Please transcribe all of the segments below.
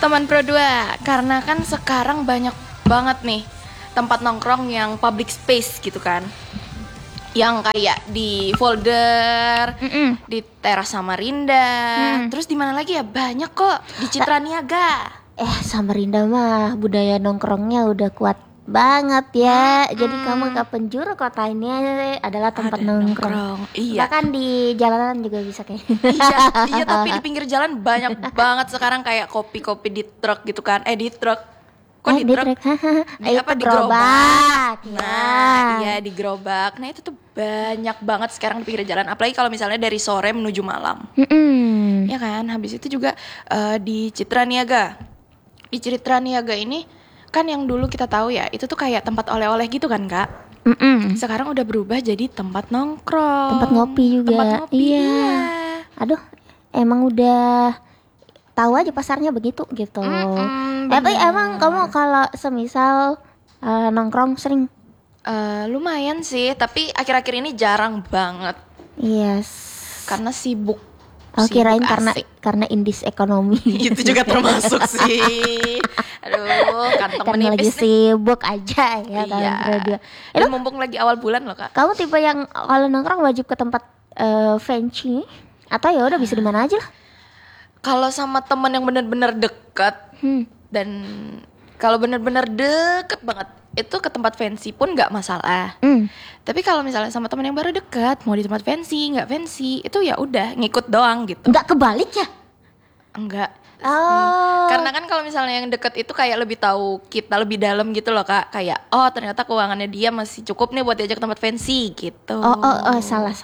Teman Pro 2, karena kan sekarang banyak banget nih tempat nongkrong yang public space gitu kan. Yang kayak di Folder, di Teras Samarinda, terus di mana lagi ya? Banyak kok di Citra Niaga. Samarinda mah budaya nongkrongnya udah kuat banget ya. Jadi kamu ke penjuru kota ini adalah tempat nongkrong. Iya. Bahkan di jalanan juga bisa kayak. Iya, tapi di pinggir jalan banyak banget sekarang kayak kopi-kopi di truk gitu kan. Di truk. Kok di truk? Di apa? Di gerobak. Nah, iya di gerobak. Nah, itu tuh banyak banget sekarang di pinggir jalan. Apalagi kalau misalnya dari sore menuju malam. Ya kan, habis itu juga di Citra Niaga. Di Citra Niaga ini kan yang dulu kita tahu ya, itu tuh kayak tempat oleh-oleh gitu kan, Kak. Sekarang udah berubah jadi tempat nongkrong, tempat ngopi juga. Tempat ngopi, iya. Aduh, emang udah tahu aja pasarnya begitu gitu. Tapi emang kamu kalau semisal nongkrong sering? Lumayan sih, tapi akhir-akhir ini jarang banget. Yes. Karena sibuk. Kirain karena indis ekonomi. Itu juga termasuk sih. Aduh, kantong karena menipis lagi sibuk aja ya kan. Iya. Dan mumpung lagi awal bulan loh, Kak. Kamu tipe yang kalau nongkrong wajib ke tempat fancy atau ya udah bisa di mana aja lah? Kalau sama teman yang benar-benar dekat dan kalau benar-benar deket banget itu ke tempat fancy pun nggak masalah. Tapi kalau misalnya sama teman yang baru dekat, mau di tempat fancy nggak fancy, itu ya udah ngikut doang gitu. Nggak kebalik ya? Enggak. Karena kan kalau misalnya yang deket itu kayak lebih tahu kita lebih dalam gitu loh, Kak. Kayak ternyata keuangannya dia masih cukup nih buat diajak ke tempat fancy gitu. Salah.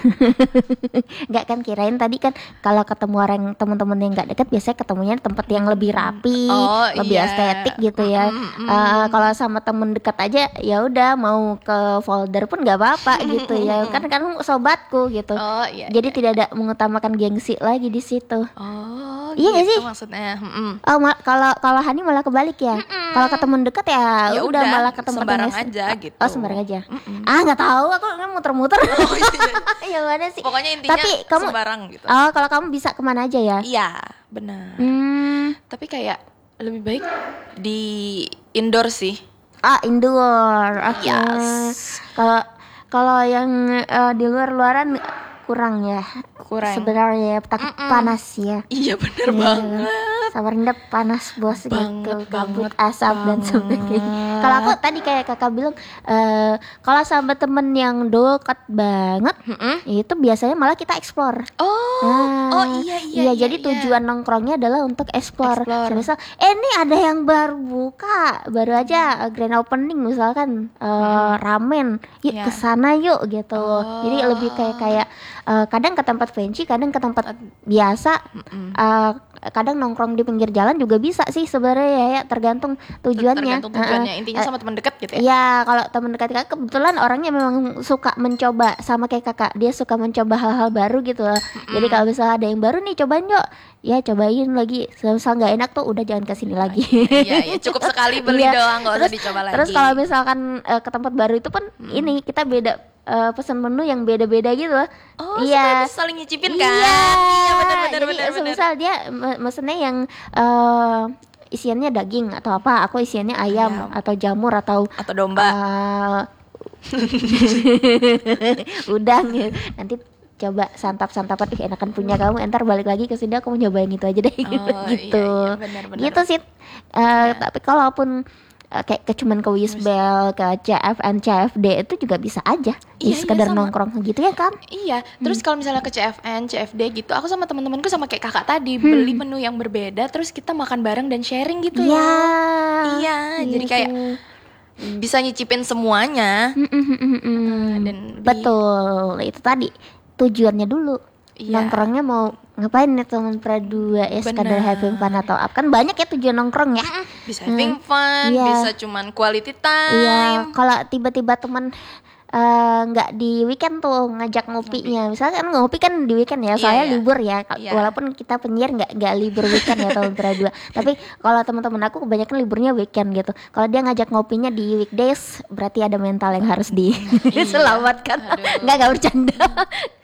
Nggak kan, kirain tadi kan kalau ketemu orang teman-teman yang nggak deket biasanya ketemunya di tempat yang lebih rapi, lebih estetik gitu ya. Kalau sama temen dekat aja ya udah mau ke Folder pun nggak apa-apa gitu ya. Kan sobatku gitu. Jadi tidak ada mengutamakan gengsi lagi di situ. Iya gitu sih maksudnya. Kalau Hani malah kebalik ya. Kalau ke temen dekat ya udah malah ke tempat sembarang aja gitu. Sembarang aja. Nggak tahu, aku muter-muter. Yang mana sih? Pokoknya intinya tapi kamu, sembarang gitu. Kalau kamu bisa kemana aja ya? Iya, benar. Tapi kayak lebih baik di indoor sih. Indoor. Okay. Yes. Kalau yang di luar-luaran kurang ya. Sebenarnya takut panas ya. Iya benar banget. Samarinda panas bos gitu, kabut asap dan sebagainya. Kalau aku tadi kayak kakak bilang, kalau sama temen yang dekat banget, itu biasanya malah kita explore. Iya. Jadi tujuan nongkrongnya adalah untuk explore. Misal, ini ada yang baru buka, baru aja grand opening misalkan ramen, yuk kesana yuk gitu. Jadi lebih kayak kadang ke tempat fancy, kadang ke tempat biasa, kadang nongkrong di pinggir jalan juga bisa sih sebenarnya ya, tergantung tujuannya. Intinya sama teman dekat gitu ya. Iya, kalau teman dekat kakak kebetulan orangnya memang suka mencoba, sama kayak kakak, dia suka mencoba hal-hal baru gitu loh. Jadi kalau misalnya ada yang baru nih, cobain yuk. Ya cobain lagi, misal nggak enak tuh udah jangan kesini lagi. Iya, cukup sekali beli doang, nggak usah dicoba lagi. Terus kalau misalkan ke tempat baru itu pun ini kita beda pesan menu yang beda-beda gitu loh. Iya, saling nyicipin kan. Iya, benar. Misal dia mesennya yang isiannya daging atau apa, aku isiannya ayam atau jamur atau domba. Udang gitu. Nanti coba santap-santapan, enakan punya kamu, entar balik lagi ke sini aku mau nyobain itu aja deh gitu. Iya, benar. Gitu sih. Tapi kalaupun kayak cuman ke Wisbel, ke CFN, CFD itu juga bisa aja. Sekedar nongkrong gitu ya kan? Iya. Terus kalau misalnya ke CFN, CFD gitu, aku sama teman-temanku sama kayak kakak tadi beli menu yang berbeda, terus kita makan bareng dan sharing gitu ya. Iya. Jadi kayak bisa nyicipin semuanya. Betul. Itu tadi tujuannya dulu. Nongkrongnya mau ngapain nih teman Pradua ya, sekadar having fun atau apa, kan banyak ya tujuan nongkrong ya. Bisa having fun, bisa cuman quality time. Iya, kalau tiba-tiba teman nggak di weekend tuh ngajak ngopinya, misalnya kan ngopi kan di weekend ya, soalnya libur ya. Walaupun kita penyiar nggak libur weekend ya tahun dua, tapi kalau teman-teman aku kebanyakan liburnya weekend gitu. Kalau dia ngajak ngopinya di weekdays, berarti ada mental yang harus diselamatkan. Nggak bercanda.